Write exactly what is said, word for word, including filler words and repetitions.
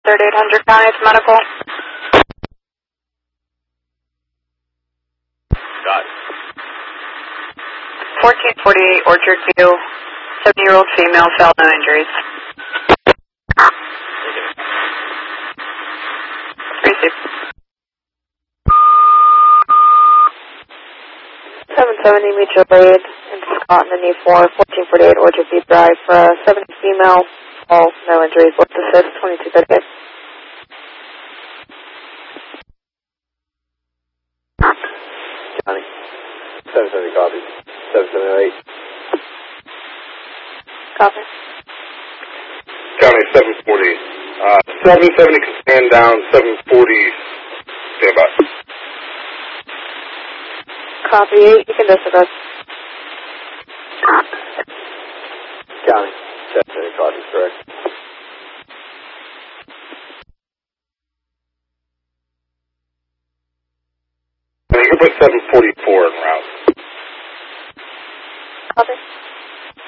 thirty-eight hundred County to medical. Got it. fourteen forty-eight Orchard View, seventy-year-old female, felt no injuries. Received. seven seventy mutual aid into Scott in the knee four, fourteen forty-eight Orchard View Drive for a seventy female, all no injuries. What's assist, twenty-two thirty-eight. County. seven seventy copy. seven seventy-eight. Copy. County seven forty. Uh, seven seventy can stand down, seven forty stand by. Copy eight, you can dismiss. County. seven seventy copy, correct. You can put seven forty-four en route. Copy.